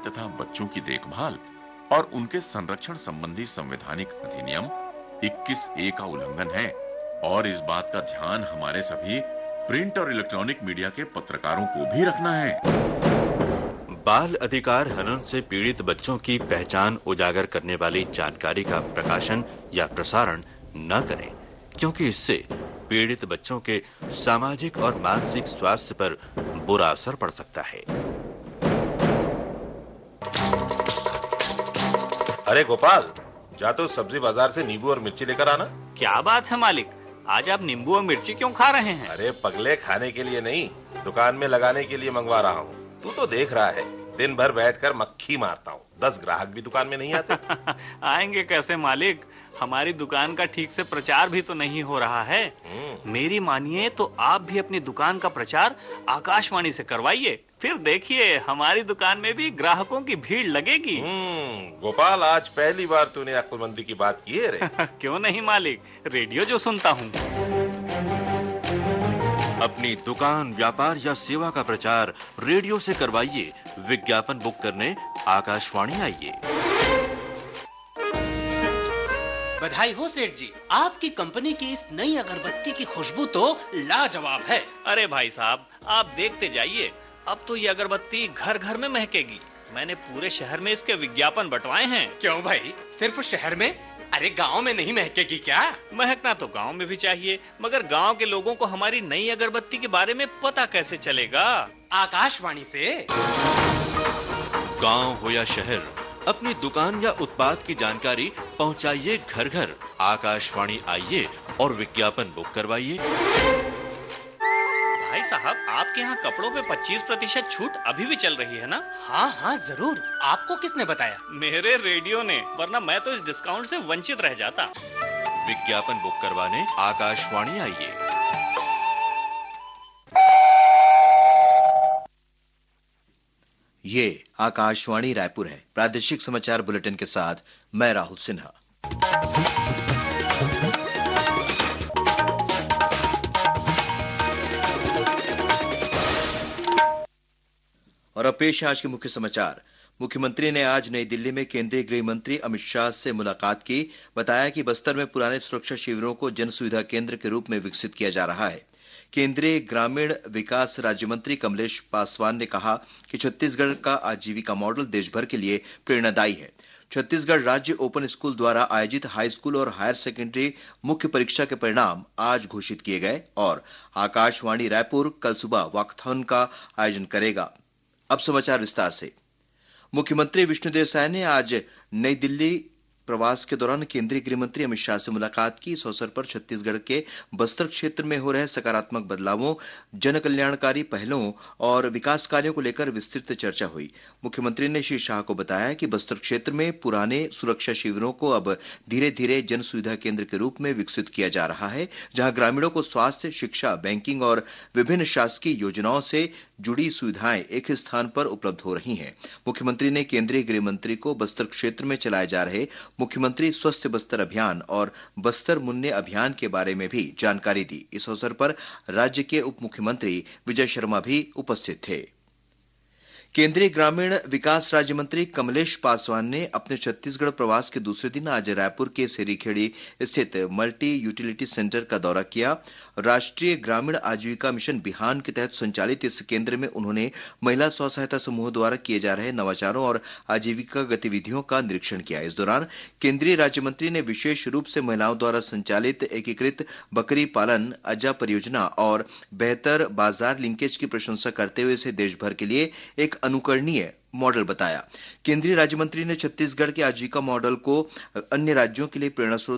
तथा बच्चों की देखभाल और उनके संरक्षण संबंधी संवैधानिक अधिनियम 21A का उल्लंघन है और इस बात का ध्यान हमारे सभी प्रिंट और इलेक्ट्रॉनिक मीडिया के पत्रकारों को भी रखना है। बाल अधिकार हनन से पीड़ित बच्चों की पहचान उजागर करने वाली जानकारी का प्रकाशन या प्रसारण न करें, क्योंकि इससे पीड़ित बच्चों के सामाजिक और मानसिक स्वास्थ्य पर बुरा असर पड़ सकता है। अरे गोपाल, जा तो सब्जी बाजार से नींबू और मिर्ची लेकर आना। क्या बात है मालिक, आज आप नींबू और मिर्ची क्यों खा रहे हैं? अरे पगले, खाने के लिए नहीं, दुकान में लगाने के लिए मंगवा रहा हूँ। तू तो देख रहा है, दिन भर बैठकर मक्खी मारता हूँ, 10 ग्राहक भी दुकान में नहीं आते। आएंगे कैसे मालिक, हमारी दुकान का ठीक से प्रचार भी तो नहीं हो रहा है। मेरी मानिए तो आप भी अपनी दुकान का प्रचार आकाशवाणी से करवाइए, फिर देखिए हमारी दुकान में भी ग्राहकों की भीड़ लगेगी। गोपाल, आज पहली बार तूने अक्लमंदी की बात की है रे। क्यों नहीं मालिक, रेडियो जो सुनता हूँ। अपनी दुकान, व्यापार या सेवा का प्रचार रेडियो से करवाइए। विज्ञापन बुक करने आकाशवाणी आइए। बधाई हो सेठ जी, आपकी कंपनी की इस नई अगरबत्ती की खुशबू तो लाजवाब है। अरे भाई साहब, आप देखते जाइए, अब तो ये अगरबत्ती घर घर में महकेगी। मैंने पूरे शहर में इसके विज्ञापन बंटवाए हैं। क्यों भाई, सिर्फ शहर में? अरे गांव में नहीं महकेगी क्या? महकना तो गांव में भी चाहिए, मगर गांव के लोगों को हमारी नई अगरबत्ती के बारे में पता कैसे चलेगा? आकाशवाणी से। गांव हो या शहर, अपनी दुकान या उत्पाद की जानकारी पहुंचाइए घर घर। आकाशवाणी आइए और विज्ञापन बुक करवाइए। भाई साहब, आपके यहाँ कपड़ों पे 25% छूट अभी भी चल रही है ना? हाँ हाँ जरूर। आपको किसने बताया? मेरे रेडियो ने, वरना मैं तो इस डिस्काउंट से वंचित रह जाता। विज्ञापन बुक करवाने आकाशवाणी आइए। ये आकाशवाणी रायपुर है। प्रादेशिक समाचार बुलेटिन के साथ मैं राहुल सिन्हा। और अब पेश है आज के मुख्य समाचार। मुख्यमंत्री ने आज नई दिल्ली में केंद्रीय गृह मंत्री अमित शाह से मुलाकात की। बताया कि बस्तर में पुराने सुरक्षा शिविरों को जन सुविधा केंद्र के रूप में विकसित किया जा रहा है। केंद्रीय ग्रामीण विकास राज्य मंत्री कमलेश पासवान ने कहा कि छत्तीसगढ़ का आजीविका मॉडल देश भर के लिए प्रेरणादायी है। छत्तीसगढ़ राज्य ओपन स्कूल द्वारा आयोजित हाई स्कूल और हायर सेकेंडरी मुख्य परीक्षा के परिणाम आज घोषित किए गए और आकाशवाणी रायपुर कल सुबह वॉकथॉन का आयोजन करेगा। अब समाचार विस्तार से। मुख्यमंत्री विष्णुदेव साय ने आज नई दिल्ली प्रवास के दौरान केंद्रीय गृह मंत्री अमित शाह से मुलाकात की। इस अवसर पर छत्तीसगढ़ के बस्तर क्षेत्र में हो रहे सकारात्मक बदलावों, जन कल्याणकारी पहलों और विकास कार्यों को लेकर विस्तृत चर्चा हुई। मुख्यमंत्री ने श्री शाह को बताया कि बस्तर क्षेत्र में पुराने सुरक्षा शिविरों को अब धीरे धीरे जन सुविधा केंद्र के रूप में विकसित किया जा रहा है, जहां ग्रामीणों को स्वास्थ्य, शिक्षा, बैंकिंग और विभिन्न शासकीय योजनाओं से जुड़ी सुविधाएं एक स्थान पर उपलब्ध हो रही हैं। मुख्यमंत्री ने केंद्रीय गृह मंत्री को बस्तर क्षेत्र में चलाए जा रहे मुख्यमंत्री स्वस्थ बस्तर अभियान और बस्तर मुन्ने अभियान के बारे में भी जानकारी दी। इस अवसर पर राज्य के उप मुख्यमंत्री विजय शर्मा भी उपस्थित थे। केंद्रीय ग्रामीण विकास राज्य मंत्री कमलेश पासवान ने अपने छत्तीसगढ़ प्रवास के दूसरे दिन आज रायपुर के सेरीखेड़ी स्थित मल्टी यूटिलिटी सेंटर का दौरा किया। राष्ट्रीय ग्रामीण आजीविका मिशन बिहान के तहत संचालित इस केंद्र में उन्होंने महिला स्व सहायता समूह द्वारा किए जा रहे नवाचारों और आजीविका गतिविधियों का निरीक्षण किया। इस दौरान केंद्रीय राज्य मंत्री ने विशेष रूप से महिलाओं द्वारा संचालित एकीकृत बकरी पालन अज्जा परियोजना और बेहतर बाजार लिंकेज की प्रशंसा करते हुए इसे देश भर के लिए एक अनुकरणीय मॉडल बताया। केंद्रीय राज्य मंत्री ने छत्तीसगढ़ के आजीविका मॉडल को अन्य राज्यों के लिए प्रेरणा स्रोत